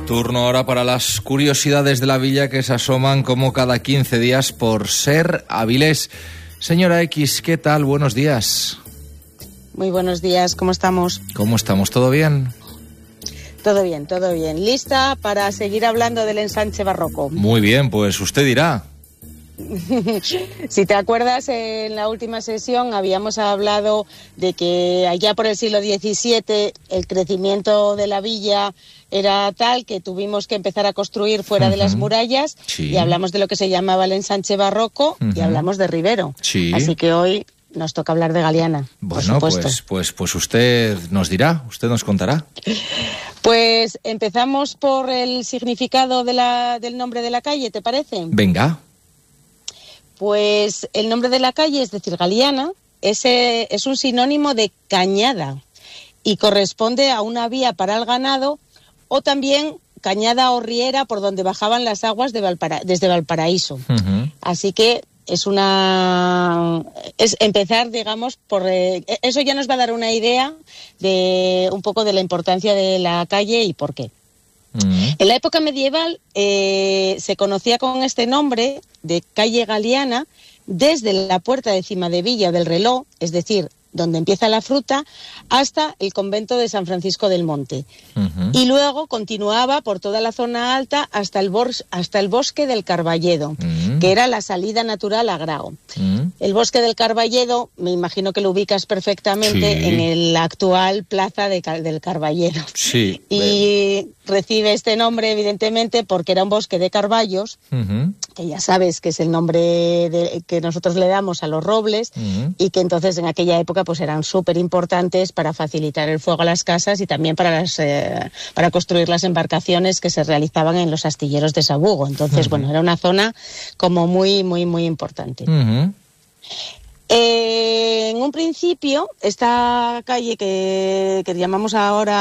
Turno ahora para las curiosidades de la villa que se asoman como cada 15 días por Ser Avilés. Señora X, ¿qué tal? Buenos días. Muy buenos días, ¿cómo estamos? ¿Cómo estamos? ¿Todo bien? Todo bien, todo bien. ¿Lista para seguir hablando del ensanche barroco? Muy bien, pues usted dirá. Si te acuerdas, en la última sesión habíamos hablado de que allá por el siglo XVII el crecimiento de la villa era tal que tuvimos que empezar a construir fuera de las murallas, sí. Y hablamos de lo que se llamaba el ensanche barroco y hablamos de Ribero. Sí. Así que hoy nos toca hablar de Galiana. Bueno, por supuesto. pues usted nos dirá, usted nos contará. Pues empezamos por el significado del nombre de la calle, ¿te parece? Venga. Pues el nombre de la calle, es decir, Galiana, es un sinónimo de cañada y corresponde a una vía para el ganado o también cañada o riera por donde bajaban las aguas desde Valparaíso. Así que es empezar, digamos, por eso ya nos va a dar una idea de un poco de la importancia de la calle y por qué. En la época medieval se conocía con este nombre de calle Galiana desde la puerta de Cimadevilla del Reloj, es decir, donde empieza la fruta, hasta el convento de San Francisco del Monte. Y luego continuaba por toda la zona alta hasta el bosque del Carballedo, que era la salida natural a Grao. El bosque del Carballedo, me imagino que lo ubicas perfectamente, sí, en la actual plaza del Carballedo. Sí. Y recibe este nombre, evidentemente, porque era un bosque de carballos, que ya sabes que es el nombre que nosotros le damos a los robles, y que entonces en aquella época pues eran súper importantes para facilitar el fuego a las casas y también para construir las embarcaciones que se realizaban en los astilleros de Sabugo. Entonces, bueno, era una zona como muy, muy, muy importante. En un principio, esta calle que llamamos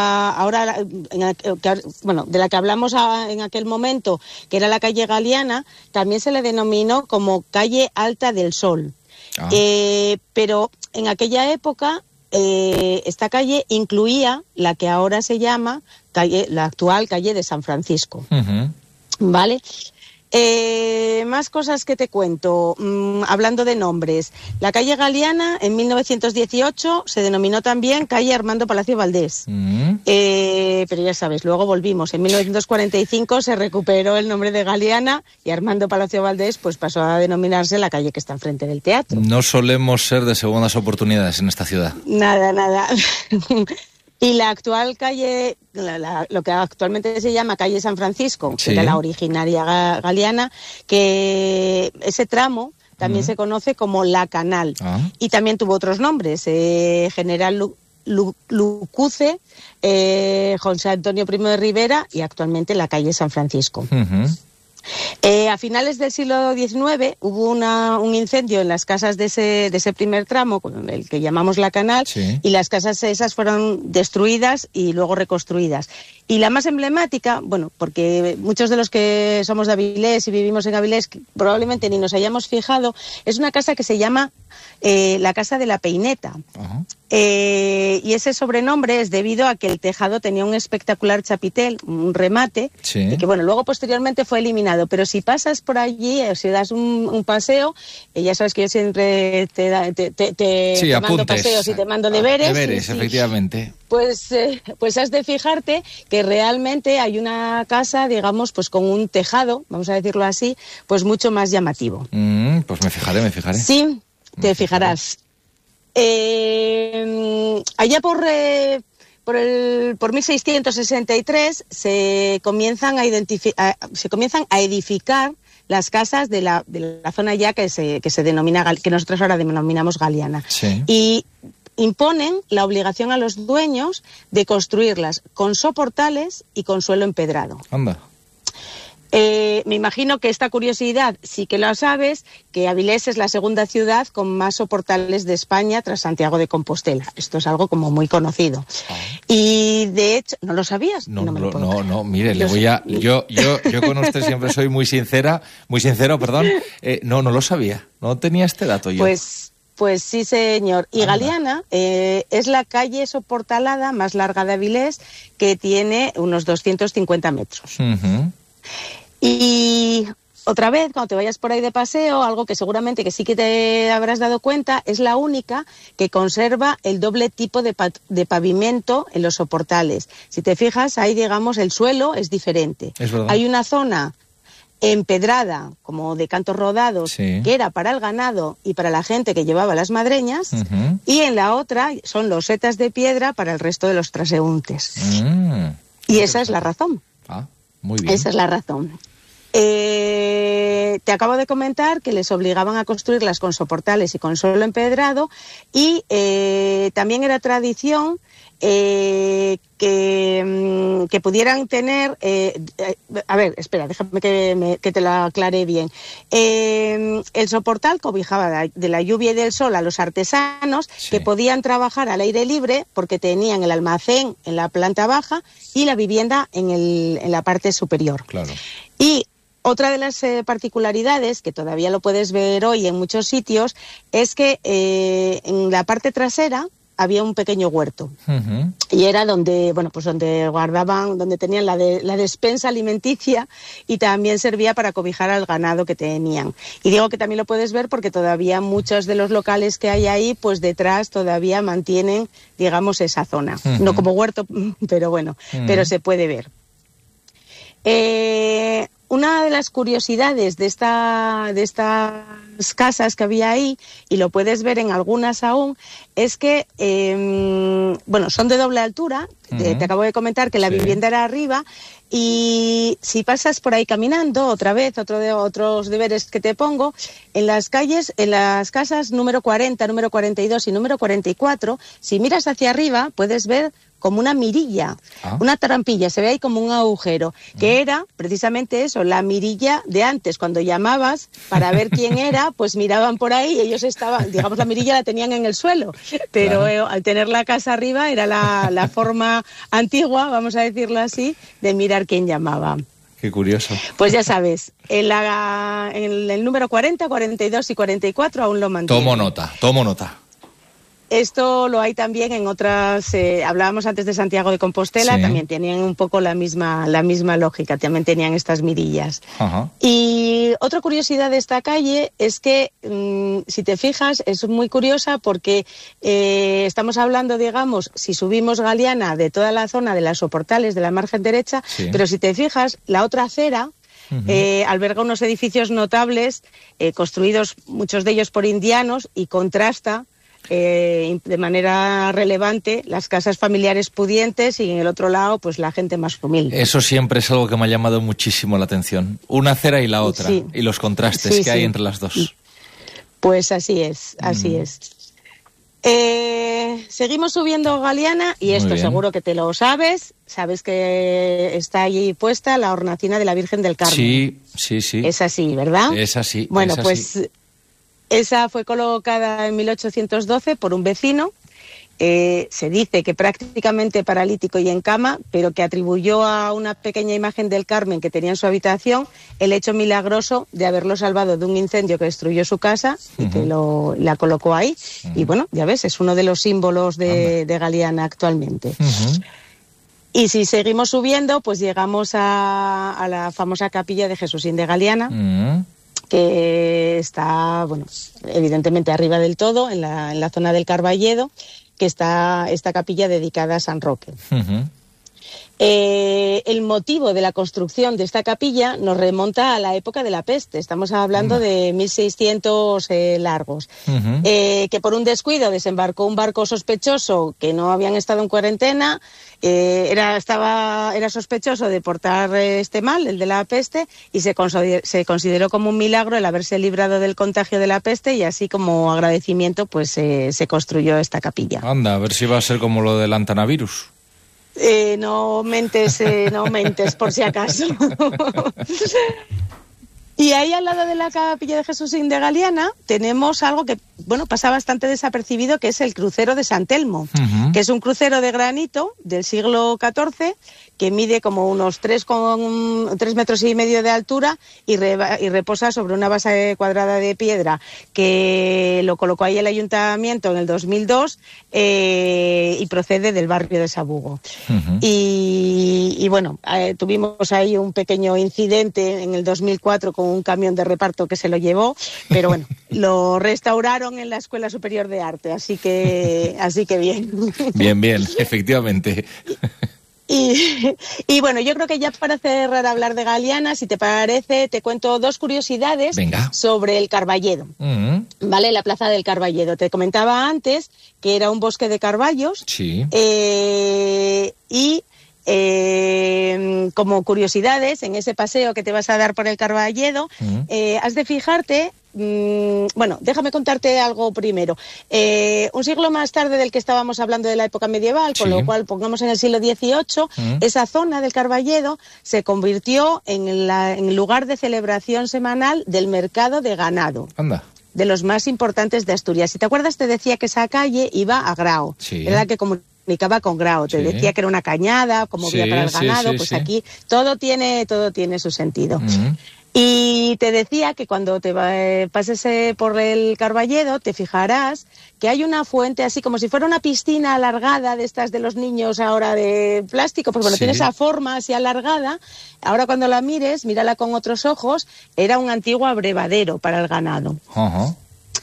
de la que hablamos en aquel momento, que era la calle Galiana, también se le denominó como calle Alta del Sol. Pero en aquella época, esta calle incluía la que ahora se llama la actual calle de San Francisco. ¿Vale? Más cosas que te cuento, hablando de nombres. La calle Galiana en 1918 se denominó también calle Armando Palacio Valdés. Pero ya sabes, luego volvimos. En 1945 se recuperó el nombre de Galiana y Armando Palacio Valdés pues pasó a denominarse la calle que está enfrente del teatro. No solemos ser de segundas oportunidades en esta ciudad. Nada. Y la actual calle, lo que actualmente se llama calle San Francisco, sí, que era la originaria Galiana, que ese tramo también se conoce como La Canal. Y también tuvo otros nombres, General Lucuce, José Antonio I de Rivera y actualmente la calle San Francisco. A finales del siglo XIX hubo un incendio en las casas de ese primer tramo, el que llamamos La Canal, sí, y las casas esas fueron destruidas y luego reconstruidas. Y la más emblemática, bueno, porque muchos de los que somos de Avilés y vivimos en Avilés probablemente ni nos hayamos fijado, es una casa que se llama la Casa de la Peineta. Y ese sobrenombre es debido a que el tejado tenía un espectacular chapitel, un remate, sí, y que bueno, luego posteriormente fue eliminado. Pero si pasas por allí, si das un paseo, ya sabes que yo siempre te mando paseos y te mando deberes. Deberes, sí, efectivamente. Pues has de fijarte que realmente hay una casa, digamos, pues con un tejado, vamos a decirlo así, pues mucho más llamativo. Pues me fijaré. Sí, te fijarás. Allá por 1663 se comienzan a edificar las casas de la zona ya que se denomina, que nosotros ahora denominamos Galiana. Sí. Y imponen la obligación a los dueños de construirlas con soportales y con suelo empedrado. Anda. Me imagino que esta curiosidad sí que la sabes, que Avilés es la segunda ciudad con más soportales de España tras Santiago de Compostela. Esto es algo como muy conocido. Y de hecho, ¿no lo sabías? No, mire, yo con usted siempre soy muy sincero, perdón. No lo sabía, no tenía este dato yo. Pues sí, señor. Y Galiana es la calle soportalada más larga de Avilés, que tiene unos 250 metros. Y otra vez, cuando te vayas por ahí de paseo, algo que seguramente que sí que te habrás dado cuenta, es la única que conserva el doble tipo de pavimento en los soportales. Si te fijas, ahí, digamos, el suelo es diferente. Es verdad. Hay una zona empedrada, como de cantos rodados, sí, que era para el ganado y para la gente que llevaba las madreñas, y en la otra son losetas de piedra para el resto de los transeúntes. Y esa es la razón. Muy bien. Esa es la razón. Te acabo de comentar que les obligaban a construirlas con soportales y con suelo empedrado, y también era tradición que pudieran tener... a ver, espera, déjame que te lo aclare bien. El soportal cobijaba de la lluvia y del sol a los artesanos, sí, que podían trabajar al aire libre porque tenían el almacén en la planta baja y la vivienda en la parte superior. Claro. Y otra de las particularidades, que todavía lo puedes ver hoy en muchos sitios, es que en la parte trasera había un pequeño huerto. Y era donde, bueno, pues donde guardaban, donde tenían la despensa alimenticia, y también servía para cobijar al ganado que tenían. Y digo que también lo puedes ver porque todavía muchos de los locales que hay ahí, pues detrás todavía mantienen, digamos, esa zona. No como huerto, pero bueno, pero se puede ver. Una de las curiosidades de estas casas que había ahí, y lo puedes ver en algunas aún, es que, bueno, son de doble altura. Te acabo de comentar que la vivienda era arriba, y si pasas por ahí caminando, otra vez, otros deberes que te pongo, en las calles, en las casas número 40, número 42 y número 44, si miras hacia arriba, puedes ver como una mirilla, una trampilla, se ve ahí como un agujero, que era precisamente eso, la mirilla de antes. Cuando llamabas para ver quién era, pues miraban por ahí y ellos estaban, digamos, la mirilla la tenían en el suelo, pero al tener la casa arriba era la forma antigua, vamos a decirlo así, de mirar quién llamaba. Qué curioso. Pues ya sabes, en el número 40, 42 y 44 aún lo mantienen. Tomo nota. Esto lo hay también en otras, hablábamos antes de Santiago de Compostela, sí, también tenían un poco la misma lógica, también tenían estas mirillas. Y otra curiosidad de esta calle es que, si te fijas, es muy curiosa porque estamos hablando, digamos, si subimos Galiana, de toda la zona de las soportales de la margen derecha, sí, pero si te fijas, la otra acera alberga unos edificios notables, construidos muchos de ellos por indianos, y contrasta de manera relevante las casas familiares pudientes, y en el otro lado pues la gente más humilde. Eso siempre es algo que me ha llamado muchísimo la atención, una acera y la otra, sí, y los contrastes que hay entre las dos. Pues así es. Seguimos subiendo Galiana, y esto seguro que te lo sabes que está allí puesta la hornacina de la Virgen del Carmen. Sí. Es así, ¿verdad? Es así. Bueno, pues esa fue colocada en 1812 por un vecino, se dice que prácticamente paralítico y en cama, pero que atribuyó a una pequeña imagen del Carmen que tenía en su habitación el hecho milagroso de haberlo salvado de un incendio que destruyó su casa, y que la colocó ahí. Y bueno, ya ves, es uno de los símbolos de Galiana actualmente. Y si seguimos subiendo, pues llegamos a la famosa capilla de Jesúsín de Galiana, que está, bueno, evidentemente arriba del todo, en la zona del Carballedo, que está esta capilla dedicada a San Roque. El motivo de la construcción de esta capilla nos remonta a la época de la peste. Estamos hablando de 1600 largos. Que por un descuido desembarcó un barco sospechoso, que no habían estado en cuarentena. Era sospechoso de portar este mal, el de la peste, y se consideró como un milagro el haberse librado del contagio de la peste, y así como agradecimiento pues se construyó esta capilla. Anda, a ver si va a ser como lo del antanavirus. No mentes por si acaso. Y ahí al lado de la capilla de Jesúsín de Galiana tenemos algo que, bueno, pasa bastante desapercibido, que es el crucero de San Telmo, que es un crucero de granito del siglo XIV que mide como unos 3 metros y medio de altura y reposa sobre una base cuadrada de piedra que lo colocó ahí el ayuntamiento en el 2002 y procede del barrio de Sabugo. Uh-huh. Y bueno, tuvimos ahí un pequeño incidente en el 2004 con un camión de reparto que se lo llevó, pero bueno, lo restauraron en la Escuela Superior de Arte, así que bien. Bien, efectivamente. Y bueno, yo creo que ya para cerrar hablar de Galiana, si te parece, te cuento 2 curiosidades. Venga. Sobre el Carballedo. Uh-huh. ¿Vale? La plaza del Carballedo. Te comentaba antes que era un bosque de carballos. Sí. Como curiosidades, en ese paseo que te vas a dar por el Carballedo, uh-huh. Has de fijarte. Bueno, déjame contarte algo primero. Un siglo más tarde del que estábamos hablando de la época medieval, con lo cual pongamos en el siglo XVIII, esa zona del Carballedo se convirtió en el lugar de celebración semanal del mercado de ganado. Anda. De los más importantes de Asturias. Si te acuerdas, te decía que esa calle iba a Grao. Sí. Era la que comunicaba con Grao. Te decía que era una cañada, como vía para el ganado. Pues aquí todo tiene su sentido. Uh-huh. Y te decía que cuando te pases por el Carballedo te fijarás que hay una fuente así como si fuera una piscina alargada de estas de los niños ahora de plástico, pues bueno, tiene esa forma así alargada. Ahora cuando la mires, mírala con otros ojos, era un antiguo abrevadero para el ganado. Uh-huh.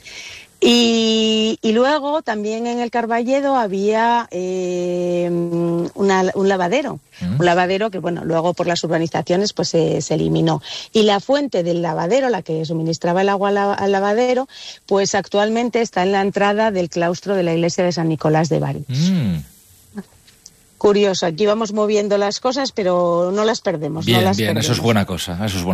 Y luego también en el Carballedo había un lavadero. Un lavadero que, bueno, luego por las urbanizaciones pues se eliminó. Y la fuente del lavadero, la que suministraba el agua al lavadero, pues actualmente está en la entrada del claustro de la iglesia de San Nicolás de Bari. Curioso, aquí vamos moviendo las cosas, pero no las perdemos. Bien, perdemos. Eso es buena cosa.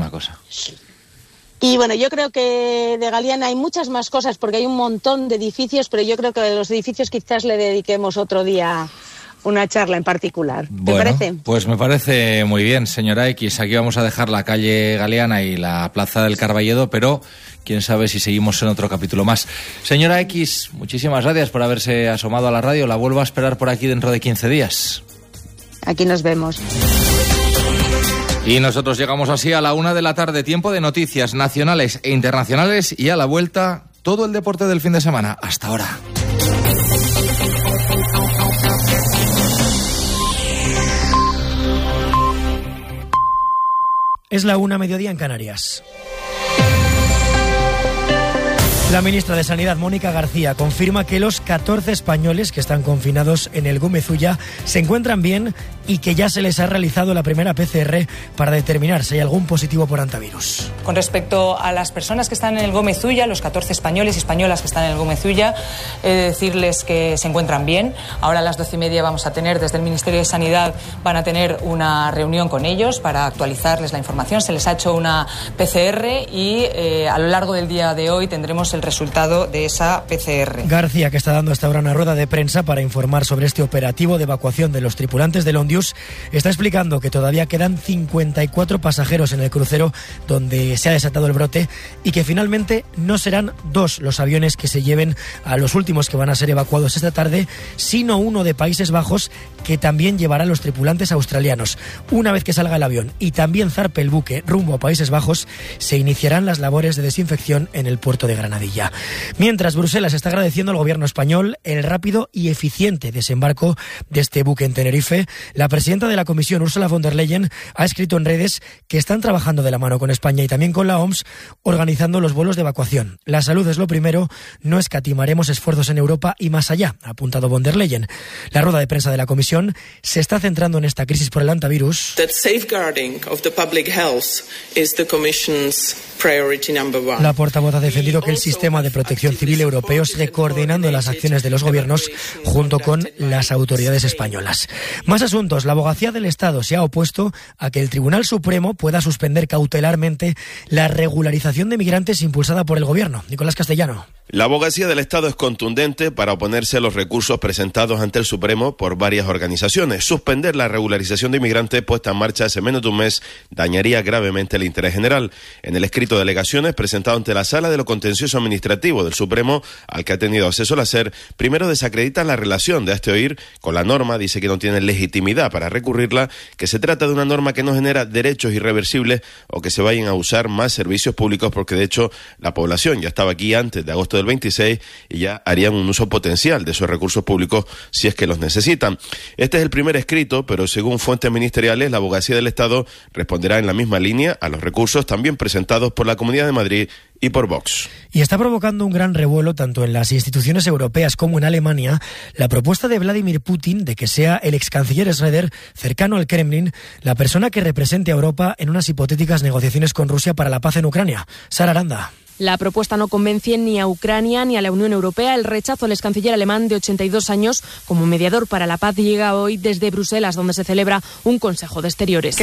Y bueno, yo creo que de Galiana hay muchas más cosas porque hay un montón de edificios, pero yo creo que a los edificios quizás le dediquemos otro día una charla en particular. ¿Te parece? Pues me parece muy bien, señora X. Aquí vamos a dejar la calle Galiana y la plaza del Carballedo, pero quién sabe si seguimos en otro capítulo más. Señora X, muchísimas gracias por haberse asomado a la radio. La vuelvo a esperar por aquí dentro de 15 días. Aquí nos vemos. Y nosotros llegamos así a la 1:00 p.m, tiempo de noticias nacionales e internacionales, y a la vuelta todo el deporte del fin de semana. Hasta ahora. Es la 1:00 en Canarias. La ministra de Sanidad, Mónica García, confirma que los 14 españoles que están confinados en el Gómez-Ulla se encuentran bien y que ya se les ha realizado la primera PCR para determinar si hay algún positivo por hantavirus. Con respecto a las personas que están en el Gómez-Ulla, los 14 españoles y españolas que están en el Gómez-Ulla, he de decirles que se encuentran bien. Ahora a las 12:30 vamos a tener, desde el Ministerio de Sanidad, van a tener una reunión con ellos para actualizarles la información. Se les ha hecho una PCR y a lo largo del día de hoy tendremos el resultado de esa PCR. García, que está dando hasta ahora una rueda de prensa para informar sobre este operativo de evacuación de los tripulantes del Ondius, está explicando que todavía quedan 54 pasajeros en el crucero donde se ha desatado el brote y que finalmente no serán 2 los aviones que se lleven a los últimos que van a ser evacuados esta tarde, sino uno de Países Bajos que también llevará a los tripulantes australianos. Una vez que salga el avión y también zarpe el buque rumbo a Países Bajos, se iniciarán las labores de desinfección en el puerto de Granadilla. Mientras, Bruselas está agradeciendo al gobierno español el rápido y eficiente desembarco de este buque en Tenerife. La presidenta de la Comisión, Ursula von der Leyen, ha escrito en redes que están trabajando de la mano con España y también con la OMS, organizando los vuelos de evacuación. La salud es lo primero, no escatimaremos esfuerzos en Europa y más allá, ha apuntado von der Leyen. La rueda de prensa de la Comisión se está centrando en esta crisis por el hantavirus. La portavoz ha defendido que el sistema de protección civil europeo sigue coordinando las acciones de los gobiernos junto con las autoridades españolas. Más asuntos. La Abogacía del Estado se ha opuesto a que el Tribunal Supremo pueda suspender cautelarmente la regularización de migrantes impulsada por el gobierno. Nicolás Castellano. La Abogacía del Estado es contundente para oponerse a los recursos presentados ante el Supremo por varias organizaciones. Suspender la regularización de inmigrantes puesta en marcha hace menos de un mes dañaría gravemente el interés general. En el escrito escrito de alegaciones presentado ante la Sala de lo Contencioso Administrativo del Supremo, al que ha tenido acceso la SER, primero desacreditan la relación de este oír con la norma, dice que no tiene legitimidad para recurrirla, que se trata de una norma que no genera derechos irreversibles o que se vayan a usar más servicios públicos, porque de hecho la población ya estaba aquí antes de agosto del 26 y ya harían un uso potencial de esos recursos públicos si es que los necesitan. Este es el primer escrito, pero según fuentes ministeriales, la Abogacía del Estado responderá en la misma línea a los recursos también presentados por la Comunidad de Madrid y por Vox. Y está provocando un gran revuelo tanto en las instituciones europeas como en Alemania la propuesta de Vladimir Putin de que sea el ex canciller Schröder, cercano al Kremlin, la persona que represente a Europa en unas hipotéticas negociaciones con Rusia para la paz en Ucrania. Sara Aranda. La propuesta no convence ni a Ucrania ni a la Unión Europea. El rechazo al ex canciller alemán de 82 años como mediador para la paz llega hoy desde Bruselas, donde se celebra un Consejo de Exteriores.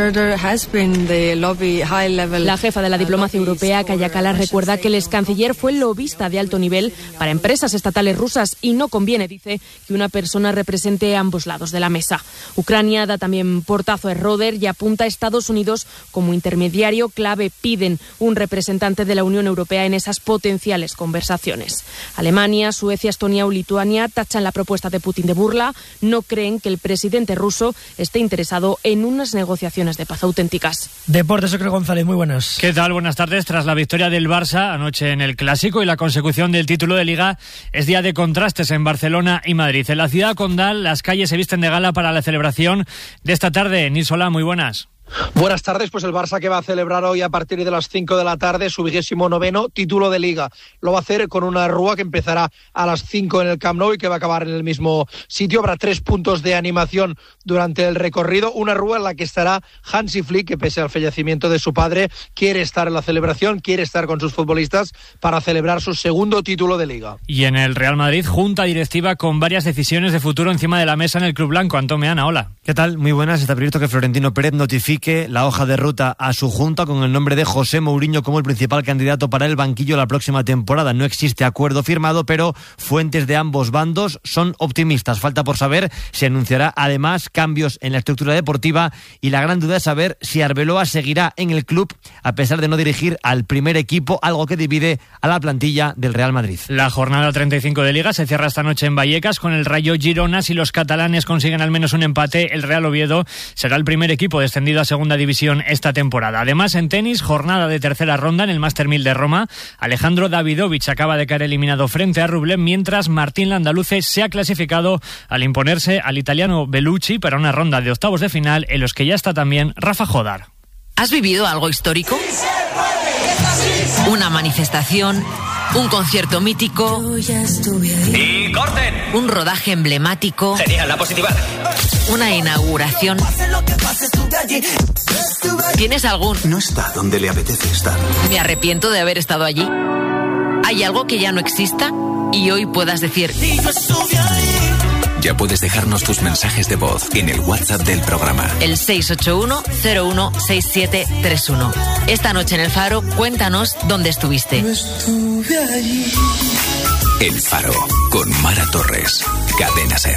La jefa de la diplomacia europea, Kaja Kallas, recuerda que el ex canciller fue lobista de alto nivel para empresas estatales rusas y no conviene, dice, que una persona represente ambos lados de la mesa. Ucrania da también portazo a Schröder y apunta a Estados Unidos como intermediario clave. Piden un representante de la Unión Europea en esas potenciales conversaciones. Alemania, Suecia, Estonia o Lituania tachan la propuesta de Putin de burla. No creen que el presidente ruso esté interesado en unas negociaciones de paz auténticas. Deportes, Ocre González, muy buenas. ¿Qué tal? Buenas tardes. Tras la victoria del Barça anoche en el Clásico y la consecución del título de Liga, es día de contrastes en Barcelona y Madrid. En la ciudad condal, las calles se visten de gala para la celebración de esta tarde. Nils Solá, muy buenas. Buenas tardes, pues el Barça que va a celebrar hoy a partir de las 5 de la tarde su 29º título de Liga. Lo va a hacer con una rúa que empezará a las 5 en el Camp Nou y que va a acabar en el mismo sitio. Habrá 3 puntos de animación durante el recorrido. Una rúa en la que estará Hansi Flick, que pese al fallecimiento de su padre, quiere estar en la celebración, quiere estar con sus futbolistas para celebrar su segundo título de Liga. Y en el Real Madrid, junta directiva con varias decisiones de futuro encima de la mesa en el Club Blanco. Antón Meana, hola. ¿Qué tal? Muy buenas. Está previsto que Florentino Pérez notifique la hoja de ruta a su junta con el nombre de José Mourinho como el principal candidato para el banquillo la próxima temporada. No existe acuerdo firmado, pero fuentes de ambos bandos son optimistas. Falta por saber si anunciará además cambios en la estructura deportiva y la gran duda es saber si Arbeloa seguirá en el club a pesar de no dirigir al primer equipo, algo que divide a la plantilla del Real Madrid. La jornada 35 de Liga se cierra esta noche en Vallecas con el Rayo Girona. Si los catalanes consiguen al menos un empate, el Real Oviedo será el primer equipo descendido a segunda división esta temporada. Además, en tenis, jornada de tercera ronda en el Master 1000 de Roma. Alejandro Davidovich acaba de caer eliminado frente a Rublev, mientras Martín Landaluce se ha clasificado al imponerse al italiano Bellucci para una ronda de octavos de final en los que ya está también Rafa Jodar. ¿Has vivido algo histórico? Una manifestación, un concierto mítico. ¡Y corten! Un rodaje emblemático. Genial, la positiva. Una inauguración. ¿Tienes algún? No está donde le apetece estar. Me arrepiento de haber estado allí. ¿Hay algo que ya no exista? Y hoy puedas decir... Ya puedes dejarnos tus mensajes de voz en el WhatsApp del programa. El 681-016731. Esta noche en El Faro, cuéntanos dónde estuviste. El Faro, con Mara Torres. Cadena SER.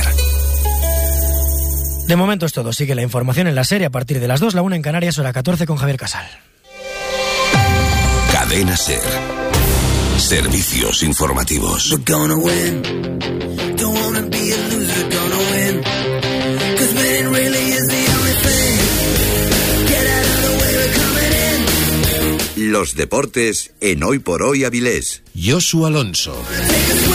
De momento es todo. Sigue la información en la serie a partir de las 2, la 1 en Canarias, hora 14 con Javier Casal. Cadena SER. Servicios informativos. Los deportes en Hoy por Hoy Avilés. Josu Alonso.